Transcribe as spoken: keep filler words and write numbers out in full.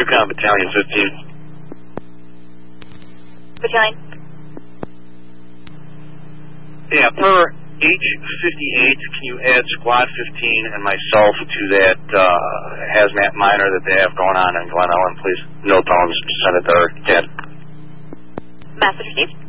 Yukon Battalion fifteen. Battalion. Yeah, per H fifty-eight, can you add Squad fifteen and myself to that uh, hazmat minor that they have going on in Glen Ellen, please? No tones, Senator Ted. Message received.